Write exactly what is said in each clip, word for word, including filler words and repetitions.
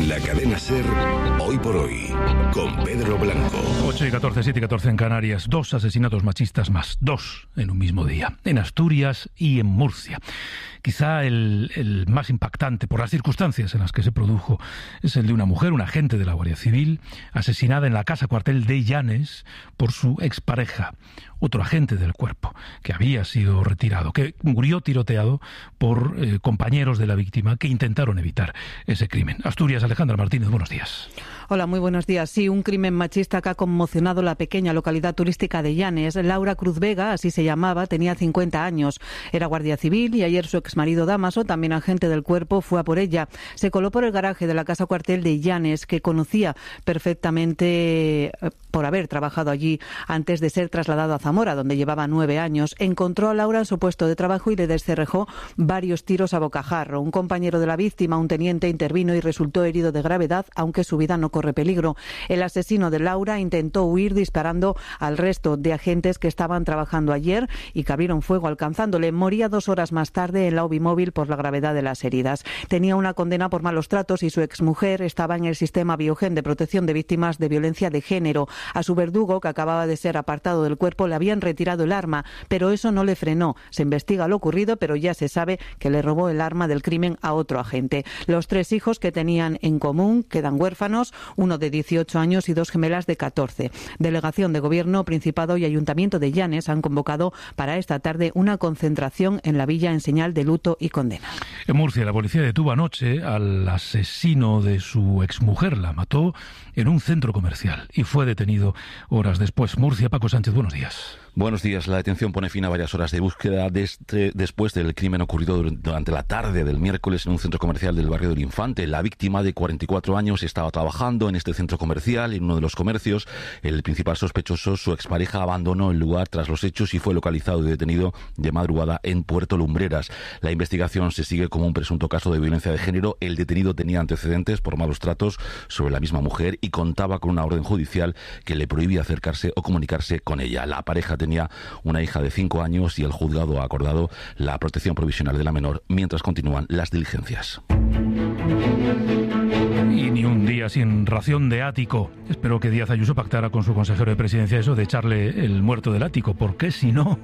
En la cadena SER, Hoy por Hoy, con Pedro Blanco. ocho y catorce, siete y catorce en Canarias. Dos asesinatos machistas más. Dos en un mismo día. En Asturias y en Murcia. Quizá el, el más impactante por las circunstancias en las que se produjo es el de una mujer, un agente de la Guardia Civil, asesinada en la casa cuartel de Llanes por su expareja, otro agente del cuerpo, que había sido retirado, que murió tiroteado por eh, compañeros de la víctima que intentaron evitar ese crimen. Asturias, Alejandra Martínez, buenos días. Hola, muy buenos días. Sí, un crimen machista que ha conmocionado la pequeña localidad turística de Llanes. Laura Cruz Vega, así se llamaba, tenía cincuenta años. Era guardia civil y ayer su exmarido Damaso, también agente del cuerpo, fue a por ella. Se coló por el garaje de la casa cuartel de Llanes, que conocía perfectamente por haber trabajado allí antes de ser trasladado a Zamora, donde llevaba nueve años. Encontró a Laura en su puesto de trabajo y le descerrejó varios tiros a bocajarro. Un compañero de la víctima, un teniente, intervino y resultó herido de gravedad, aunque su vida no corre peligro. El asesino de Laura intentó huir disparando al resto de agentes que estaban trabajando ayer y que abrieron fuego alcanzándole. Moría dos horas más tarde en la UBI por la gravedad de las heridas. Tenía una condena por malos tratos y su exmujer estaba en el sistema Biogen de protección de víctimas de violencia de género. A su verdugo, que acababa de ser apartado del cuerpo, le habían retirado el arma, pero eso no le frenó. Se investiga lo ocurrido, pero ya se sabe que le robó el arma del crimen a otro agente. Los tres hijos que tenían en común quedan huérfanos, uno de dieciocho años y dos gemelas de catorce. Delegación de Gobierno, Principado y Ayuntamiento de Llanes han convocado para esta tarde una concentración en la villa en señal de luto y condena. En Murcia, la policía detuvo anoche al asesino de su exmujer. La mató en un centro comercial y fue detenido horas después. Murcia, Paco Sánchez, buenos días. Buenos días. La detención pone fin a varias horas de búsqueda desde, después del crimen ocurrido durante la tarde del miércoles en un centro comercial del barrio del Infante. La víctima, de cuarenta y cuatro años, estaba trabajando en este centro comercial, en uno de los comercios. El principal sospechoso, su expareja, abandonó el lugar tras los hechos y fue localizado y detenido de madrugada en Puerto Lumbreras. La investigación se sigue como un presunto caso de violencia de género. El detenido tenía antecedentes por malos tratos sobre la misma mujer y contaba con una orden judicial que le prohibía acercarse o comunicarse con ella. La pareja tenía una hija de cinco años y el juzgado ha acordado la protección provisional de la menor mientras continúan las diligencias. Y ni un día sin ración de ático. Espero que Díaz Ayuso pactara con su consejero de presidencia eso de echarle el muerto del ático, porque si no,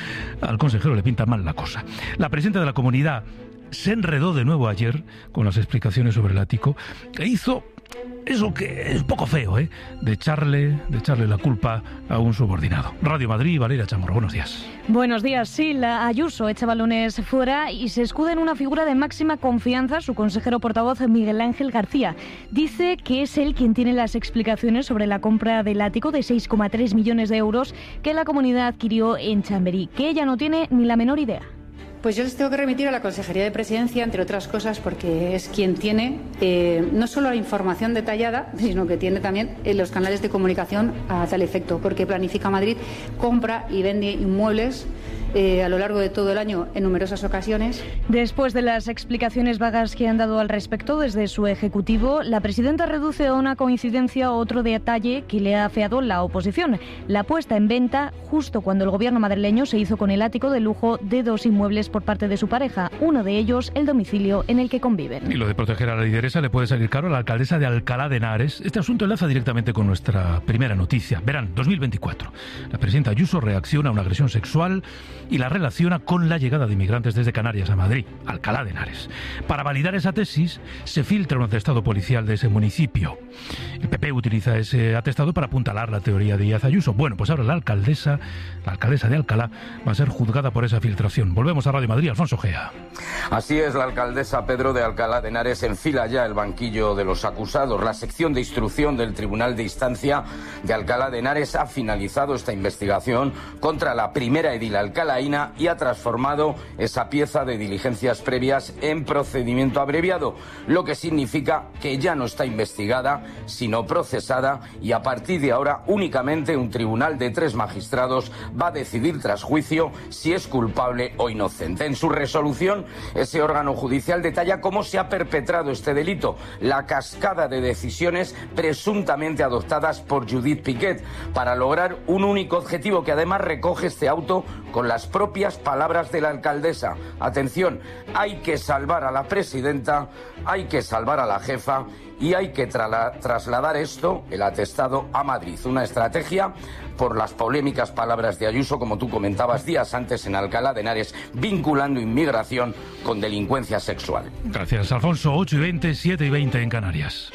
al consejero le pinta mal la cosa. La presidenta de la comunidad se enredó de nuevo ayer con las explicaciones sobre el ático e hizo eso que es un poco feo, ¿eh? De echarle, de echarle la culpa a un subordinado. Radio Madrid, Valeria Chamorro, buenos días. Buenos días. Sí, la Ayuso echa balones fuera y se escuda en una figura de máxima confianza, su consejero portavoz Miguel Ángel García. Dice que es él quien tiene las explicaciones sobre la compra del ático de seis coma tres millones de euros que la comunidad adquirió en Chamberí, que ella no tiene ni la menor idea. Pues yo les tengo que remitir a la Consejería de Presidencia, entre otras cosas, porque es quien tiene eh, no solo la información detallada, sino que tiene también eh, los canales de comunicación a tal efecto, porque Planifica Madrid compra y vende inmuebles eh, a lo largo de todo el año en numerosas ocasiones. Después de las explicaciones vagas que han dado al respecto desde su ejecutivo, la presidenta reduce a una coincidencia otro detalle que le ha afeado la oposición: la puesta en venta justo cuando el gobierno madrileño se hizo con el ático de lujo de dos inmuebles por parte de su pareja, uno de ellos el domicilio en el que conviven. Y lo de proteger a la lideresa le puede salir caro a la alcaldesa de Alcalá de Henares. Este asunto enlaza directamente con nuestra primera noticia. Verán, dos mil veinticuatro. La presidenta Ayuso reacciona a una agresión sexual y la relaciona con la llegada de inmigrantes desde Canarias a Madrid, Alcalá de Henares. Para validar esa tesis, se filtra un atestado policial de ese municipio. El P P utiliza ese atestado para apuntalar la teoría de Díaz Ayuso. Bueno, pues ahora la alcaldesa, la alcaldesa de Alcalá, va a ser juzgada por esa filtración. Volvemos a Radio Madrid, Alfonso Gea. Así es, la alcaldesa Pedro de Alcalá de Henares enfila ya el banquillo de los acusados. La sección de instrucción del Tribunal de Instancia de Alcalá de Henares ha finalizado esta investigación contra la primera edil alcalaína y ha transformado esa pieza de diligencias previas en procedimiento abreviado, lo que significa que ya no está investigada, sino sino procesada, y a partir de ahora únicamente un tribunal de tres magistrados va a decidir tras juicio si es culpable o inocente. En su resolución, ese órgano judicial detalla cómo se ha perpetrado este delito, la cascada de decisiones presuntamente adoptadas por Judith Piquet para lograr un único objetivo que además recoge este auto con las propias palabras de la alcaldesa. Atención, hay que salvar a la presidenta, hay que salvar a la jefa y hay que tra- trasladar esto, el atestado, a Madrid. Una estrategia por las polémicas palabras de Ayuso, como tú comentabas días antes en Alcalá de Henares, vinculando inmigración con delincuencia sexual. Gracias, Alfonso. ocho y veinte, siete y veinte en Canarias.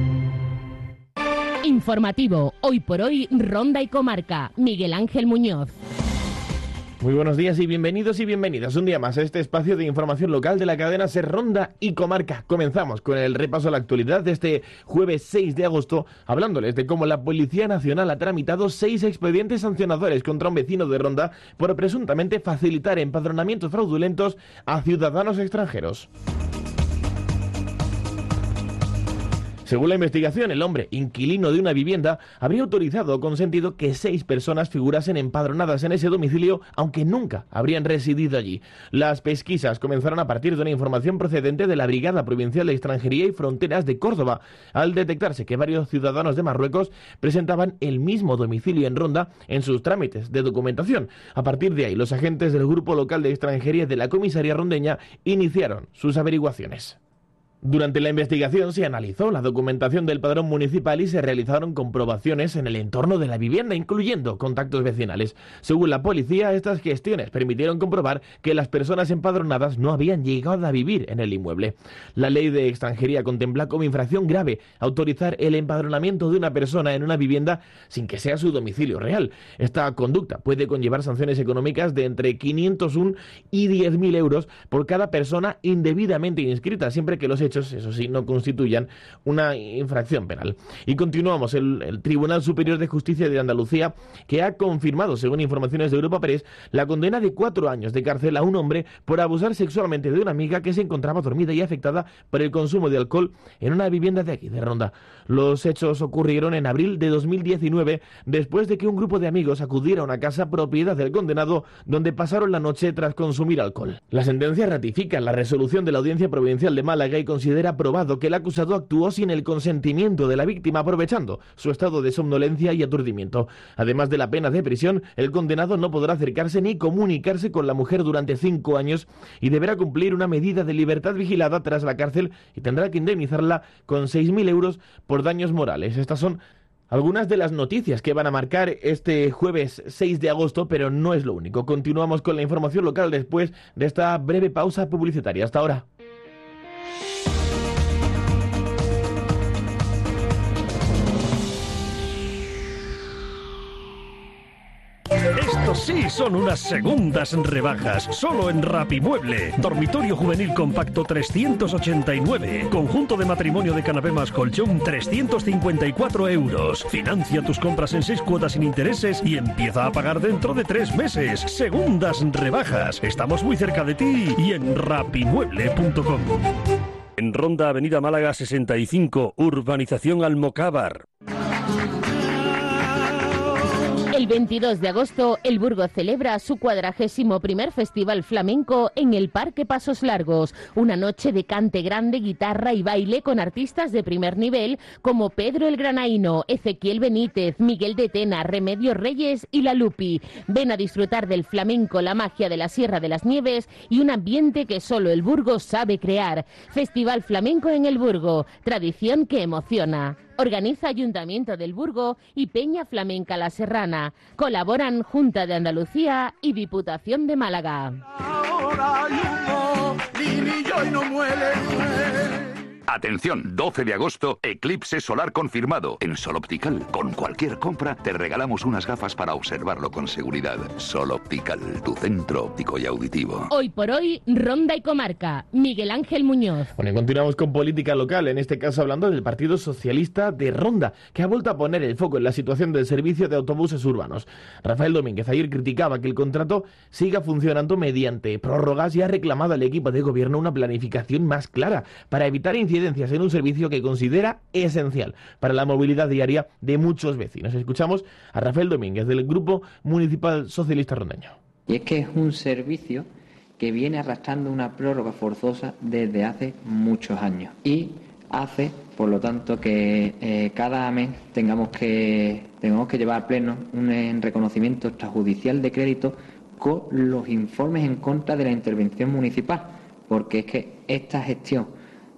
Informativo, hoy por hoy, Ronda y Comarca. Miguel Ángel Muñoz. Muy buenos días y bienvenidos y bienvenidas un día más a este espacio de información local de la cadena SER Ronda y Comarca. Comenzamos con el repaso a la actualidad de este jueves seis de agosto, hablándoles de cómo la Policía Nacional ha tramitado seis expedientes sancionadores contra un vecino de Ronda por presuntamente facilitar empadronamientos fraudulentos a ciudadanos extranjeros. Según la investigación, el hombre, inquilino de una vivienda, habría autorizado o consentido que seis personas figurasen empadronadas en ese domicilio, aunque nunca habrían residido allí. Las pesquisas comenzaron a partir de una información procedente de la Brigada Provincial de Extranjería y Fronteras de Córdoba, al detectarse que varios ciudadanos de Marruecos presentaban el mismo domicilio en Ronda en sus trámites de documentación. A partir de ahí, los agentes del Grupo Local de Extranjería de la Comisaría Rondeña iniciaron sus averiguaciones. Durante la investigación se analizó la documentación del padrón municipal y se realizaron comprobaciones en el entorno de la vivienda, incluyendo contactos vecinales. Según la policía, estas gestiones permitieron comprobar que las personas empadronadas no habían llegado a vivir en el inmueble. La ley de extranjería contempla como infracción grave autorizar el empadronamiento de una persona en una vivienda sin que sea su domicilio real. Esta conducta puede conllevar sanciones económicas de entre quinientos uno y diez mil euros por cada persona indebidamente inscrita, siempre que los hechos, eso sí, no constituyan una infracción penal. Y continuamos, el, el Tribunal Superior de Justicia de Andalucía, que ha confirmado, según informaciones de Europa Press, la condena de cuatro años de cárcel a un hombre por abusar sexualmente de una amiga que se encontraba dormida y afectada por el consumo de alcohol en una vivienda de aquí, de Ronda. Los hechos ocurrieron en abril de dos mil diecinueve, después de que un grupo de amigos acudiera a una casa propiedad del condenado, donde pasaron la noche tras consumir alcohol. La sentencia ratifica la resolución de la Audiencia Provincial de Málaga y considera probado que el acusado actuó sin el consentimiento de la víctima, aprovechando su estado de somnolencia y aturdimiento. Además de la pena de prisión, el condenado no podrá acercarse ni comunicarse con la mujer durante cinco años y deberá cumplir una medida de libertad vigilada tras la cárcel y tendrá que indemnizarla con seis mil euros por daños morales. Estas son algunas de las noticias que van a marcar este jueves seis de agosto, pero no es lo único. Continuamos con la información local después de esta breve pausa publicitaria. Hasta ahora. Estos sí son unas segundas rebajas, solo en Rapimueble. Dormitorio juvenil compacto trescientos ochenta y nueve. Conjunto de matrimonio de canapé más colchón trescientos cincuenta y cuatro euros. Financia tus compras en seis cuotas sin intereses y empieza a pagar dentro de tres meses. Segundas rebajas. Estamos muy cerca de ti y en rapimueble punto com. En Ronda, Avenida Málaga sesenta y cinco, Urbanización Almocávar. El veintidós de agosto, el Burgo celebra su cuadragésimo primer Festival Flamenco en el Parque Pasos Largos. Una noche de cante grande, guitarra y baile con artistas de primer nivel como Pedro el Granaíno, Ezequiel Benítez, Miguel de Tena, Remedios Reyes y La Lupi. Ven a disfrutar del flamenco, la magia de la Sierra de las Nieves y un ambiente que solo el Burgo sabe crear. Festival Flamenco en el Burgo, tradición que emociona. Organiza Ayuntamiento del Burgo y Peña Flamenca La Serrana. Colaboran Junta de Andalucía y Diputación de Málaga. Atención, doce de agosto, eclipse solar confirmado en Sol Optical. Con cualquier compra te regalamos unas gafas para observarlo con seguridad. Sol Optical, tu centro óptico y auditivo. Hoy por hoy, Ronda y Comarca. Miguel Ángel Muñoz. Bueno, y continuamos con política local, en este caso hablando del Partido Socialista de Ronda, que ha vuelto a poner el foco en la situación del servicio de autobuses urbanos. Rafael Domínguez ayer criticaba que el contrato siga funcionando mediante prórrogas y ha reclamado al equipo de gobierno una planificación más clara para evitar incidentes incidencias en un servicio que considera esencial para la movilidad diaria de muchos vecinos. Escuchamos a Rafael Domínguez del Grupo Municipal Socialista Rondeño. Y es que es un servicio que viene arrastrando una prórroga forzosa desde hace muchos años y hace, por lo tanto, que eh, cada mes tengamos que, tengamos que llevar a pleno un reconocimiento extrajudicial de crédito con los informes en contra de la intervención municipal, porque es que esta gestión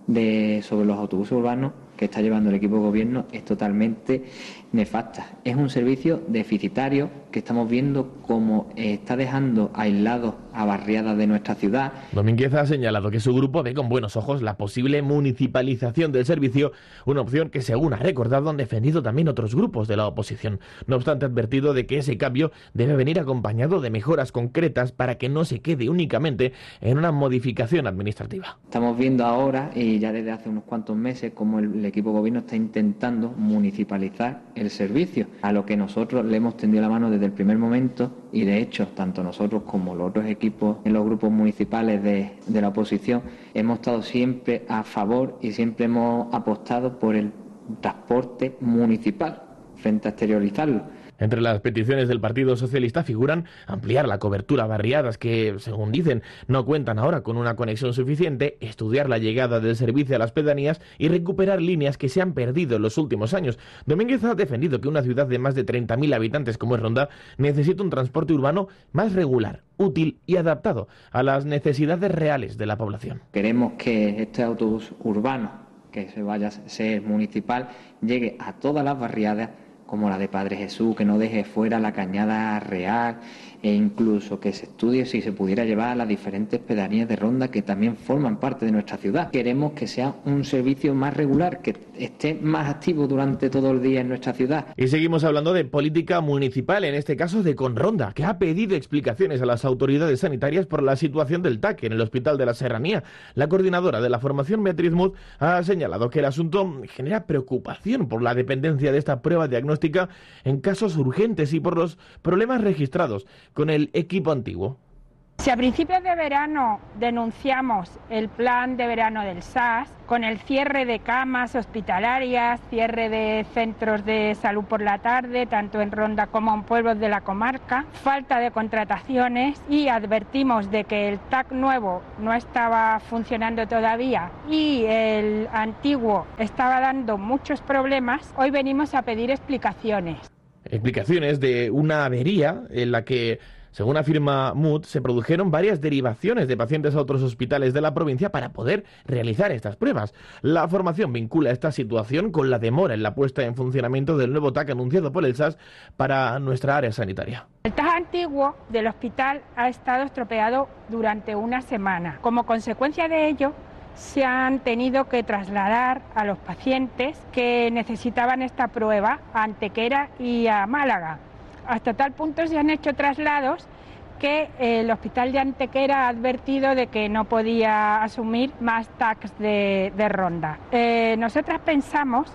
de sobre los autobuses urbanos que está llevando el equipo de gobierno es totalmente nefasta. Es un servicio deficitario que estamos viendo como está dejando aislados a barriadas de nuestra ciudad. Domínguez ha señalado que su grupo ve con buenos ojos la posible municipalización del servicio, una opción que, según ha recordado, han defendido también otros grupos de la oposición. No obstante, ha advertido de que ese cambio debe venir acompañado de mejoras concretas para que no se quede únicamente en una modificación administrativa. Estamos viendo ahora, y ya desde hace unos cuantos meses, como el, el equipo de gobierno está intentando municipalizar el servicio, a lo que nosotros le hemos tendido la mano desde el primer momento, y de hecho, tanto nosotros como los otros equipos en los grupos municipales de, de la oposición, hemos estado siempre a favor y siempre hemos apostado por el transporte municipal frente a exteriorizarlo. Entre las peticiones del Partido Socialista figuran ampliar la cobertura a barriadas que, según dicen, no cuentan ahora con una conexión suficiente, estudiar la llegada del servicio a las pedanías y recuperar líneas que se han perdido en los últimos años. Domínguez ha defendido que una ciudad de más de treinta mil habitantes como es Ronda necesita un transporte urbano más regular, útil y adaptado a las necesidades reales de la población. Queremos que este autobús urbano, que se vaya a ser municipal, llegue a todas las barriadas, como la de Padre Jesús, que no deje fuera la Cañada Real, e incluso que se estudie si se pudiera llevar a las diferentes pedanías de Ronda que también forman parte de nuestra ciudad. Queremos que sea un servicio más regular, que esté más activo durante todo el día en nuestra ciudad. Y seguimos hablando de política municipal, en este caso de Conronda, que ha pedido explicaciones a las autoridades sanitarias por la situación del T A C en el Hospital de la Serranía. La coordinadora de la formación, Beatriz Mud, ha señalado que el asunto genera preocupación por la dependencia de esta prueba diagnóstica en casos urgentes y por los problemas registrados con el equipo antiguo. Si a principios de verano denunciamos el plan de verano del S A S, con el cierre de camas hospitalarias, cierre de centros de salud por la tarde, tanto en Ronda como en pueblos de la comarca, falta de contrataciones, y advertimos de que el T A C nuevo no estaba funcionando todavía y el antiguo estaba dando muchos problemas, hoy venimos a pedir explicaciones. Explicaciones de una avería en la que, según afirma Mud, se produjeron varias derivaciones de pacientes a otros hospitales de la provincia para poder realizar estas pruebas. La formación vincula esta situación con la demora en la puesta en funcionamiento del nuevo T A C anunciado por el S A S para nuestra área sanitaria. El T A C antiguo del hospital ha estado estropeado durante una semana. Como consecuencia de ello, se han tenido que trasladar a los pacientes que necesitaban esta prueba a Antequera y a Málaga. Hasta tal punto se han hecho traslados que el hospital de Antequera ha advertido de que no podía asumir más T A Cs de, de Ronda. Eh, nosotras pensamos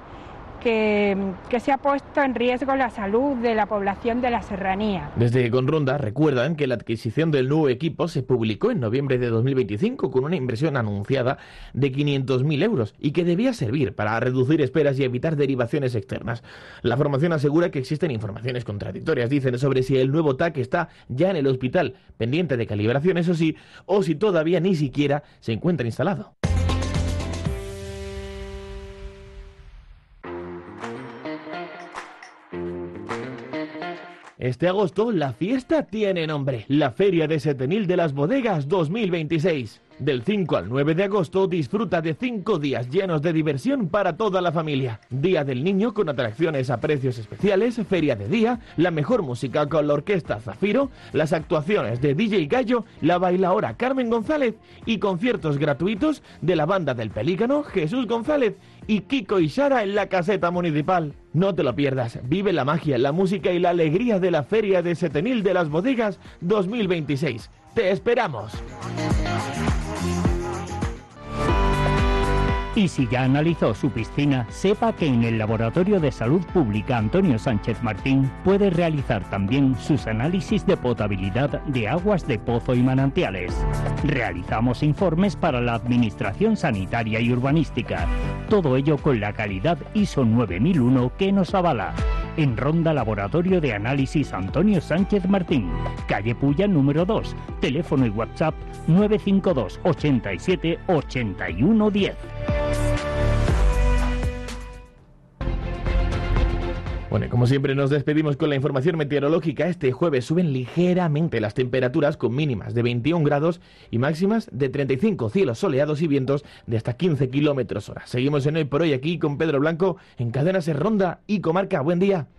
Que, que se ha puesto en riesgo la salud de la población de la serranía. Desde Conronda recuerdan que la adquisición del nuevo equipo se publicó en noviembre de dos mil veinticinco con una inversión anunciada de quinientos mil euros y que debía servir para reducir esperas y evitar derivaciones externas. La formación asegura que existen informaciones contradictorias, dicen, sobre si el nuevo T A C está ya en el hospital, pendiente de calibración, eso sí, o si todavía ni siquiera se encuentra instalado. Este agosto la fiesta tiene nombre, la Feria de Setenil de las Bodegas dos mil veintiséis. Del cinco al nueve de agosto disfruta de cinco días llenos de diversión para toda la familia. Día del Niño con atracciones a precios especiales, feria de día, la mejor música con la orquesta Zafiro, las actuaciones de D J Gallo, la bailaora Carmen González y conciertos gratuitos de la banda del Pelícano, Jesús González y Kiko y Sara en la caseta municipal. No te lo pierdas, vive la magia, la música y la alegría de la Feria de Setenil de las Bodegas dos mil veintiséis. ¡Te esperamos! Y si ya analizó su piscina, sepa que en el Laboratorio de Salud Pública Antonio Sánchez Martín puede realizar también sus análisis de potabilidad de aguas de pozo y manantiales. Realizamos informes para la Administración Sanitaria y Urbanística. Todo ello con la calidad I S O nueve mil uno que nos avala. En Ronda Laboratorio de Análisis Antonio Sánchez Martín, calle Puya número dos, teléfono y WhatsApp nueve cinco dos, ochenta y siete, ochenta y uno diez. Bueno, como siempre nos despedimos con la información meteorológica. Este jueves suben ligeramente las temperaturas con mínimas de veintiún grados y máximas de treinta y cinco, cielos soleados y vientos de hasta quince kilómetros hora. Seguimos en Hoy por Hoy aquí con Pedro Blanco en Cadena Ser Ronda y Comarca. Buen día.